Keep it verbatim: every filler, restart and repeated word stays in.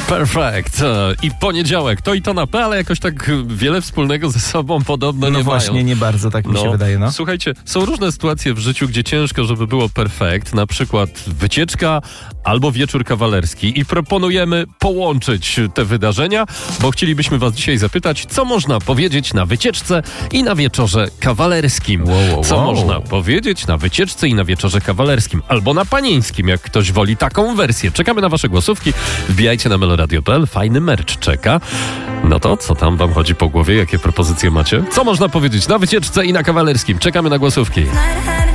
Perfekt. I poniedziałek. To i to na P, ale jakoś tak wiele wspólnego ze sobą podobno no nie właśnie, mają. nie bardzo, tak mi no, się wydaje. No. Słuchajcie, są różne sytuacje w życiu, gdzie ciężko, żeby było perfekt. Na przykład wycieczka albo wieczór kawalerski. I proponujemy połączyć te wydarzenia, bo chcielibyśmy was dzisiaj zapytać, co można powiedzieć na wycieczce i na wieczorze kawalerskim. Wow, wow, co wow. można powiedzieć na wycieczce i na wieczorze kawalerskim. Albo na panieńskim, jak ktoś woli taką wersję. Czekamy na wasze głosówki. Wbijajcie na meloradio kropka p l. Fajny merch czeka. No to co tam wam chodzi po głowie? Jakie propozycje macie? Co można powiedzieć na wycieczce i na kawalerskim? Czekamy na głosówki.